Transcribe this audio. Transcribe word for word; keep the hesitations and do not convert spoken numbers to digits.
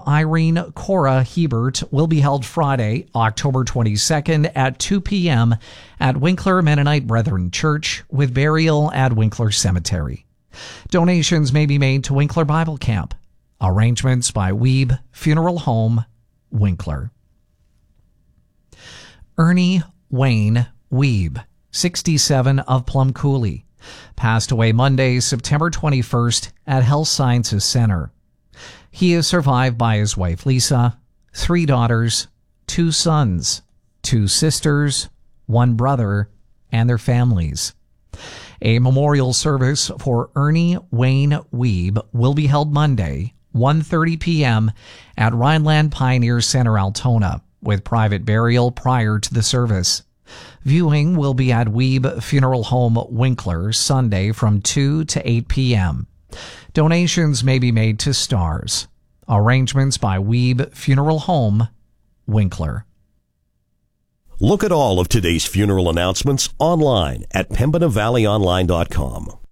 Irene Cora Hebert will be held Friday, October twenty-second at two p.m. at Winkler Mennonite Brethren Church with burial at Winkler Cemetery. Donations may be made to Winkler Bible Camp. Arrangements by Weeb Funeral Home, Winkler. Ernie Wayne Weeb, sixty-seven, of Plum Coulee, passed away Monday, September twenty-first at Health Sciences Center. He is survived by his wife Lisa, three daughters, two sons, two sisters, one brother, and their families. A memorial service for Ernie Wayne Weeb will be held Monday, one thirty p.m. at Rhineland Pioneer Center, Altona, with private burial prior to the service. Viewing will be at Weeb Funeral Home, Winkler, Sunday from two to eight p.m. Donations may be made to Stars. Arrangements by Weeb Funeral Home, Winkler. Look at all of today's funeral announcements online at Pembina Valley Online dot com.